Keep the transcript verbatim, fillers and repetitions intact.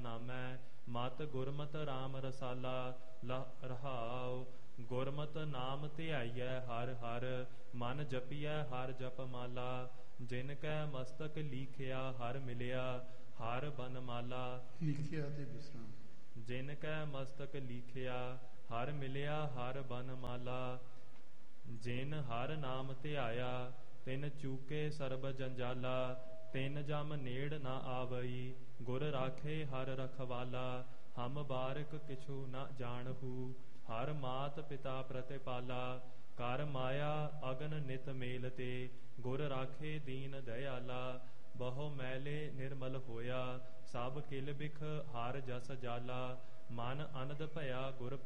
ਨਾਮੈ ਮਤ ਗੁਰਮਤਿ ਰਾਮ ਰਸਾਲਾ ਲ- ਰਹਾਉ। ਗੁਰਮਤਿ ਨਾਮ ਧਿਆਈਐ ਹਰ ਹਰ ਮਨ ਜਪੀਐ ਹਰ ਜਪ ਮਾਲਾ। ਜਿਨ ਕੈ ਮਸਤਕ ਲੀਖਿਆ ਹਰ ਮਿਲਿਆ ਹਰ ਬਨਮਾਲਾ। ਲਿਖਿਆ ਤੇ ਵਿਸਰਾਮ। ਜਿਨ ਕੈ ਮਸਤਕ ਲੀਖਿਆ ਹਰ ਮਿਲਿਆ ਹਰ ਬਨਮਾਲਾ। ਜਿਨ ਹਰ ਨਾਮ ਧਿਆਇਆ ਤਿਨ ਚੂਕੇ ਸਰਬ ਜੰਜਾਲਾ। ਤਿਨ ਜਮ ਨੇੜ ਨ ਆਵਈ ਗੁਰ ਰਾਖੇ ਹਰ ਰਖਵਾਲਾ। ਹਮ ਬਾਰਕ ਕਿਛੂ ਨ ਜਾਣਹੂ ਹਰ ਮਾਤ ਪਿਤਾ ਪ੍ਰਤਿਪਾਲਾ। ਕਰ ਮਾਇਆ ਅਗਨ ਨਿਤ ਮੇਲ ਤੇ ਗੁਰ ਰਾਖੇ ਦੀਨ ਦਇਆਲਾ। ਬਹੁ ਮੈਲੇ ਨਿਰਮਲ ਹੋਇਆ ਸਭ ਕਿਲ ਬਿਖ ਹਰ ਜਸ ਜਾਲਾ। ਮਨ ਅਨੰਦ ਭਇਆ ਗੁਰ